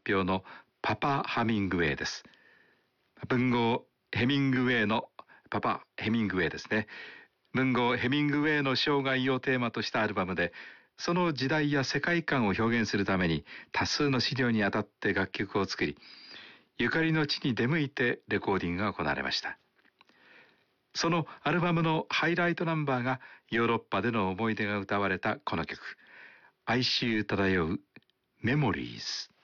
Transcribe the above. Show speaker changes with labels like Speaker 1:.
Speaker 1: 表のパパ・ハミングウェイです。文豪ヘミングウェイのパパ・ヘミングウェイですね。文豪ヘミングウェイの生涯をテーマとしたアルバムで、その時代や世界観を表現するために多数の資料にあたって楽曲を作り、ゆかりの地に出向いてレコーディングが行われました。そのアルバムのハイライトナンバーがヨーロッパでの思い出が歌われたこの曲、哀愁漂うメモリーズ。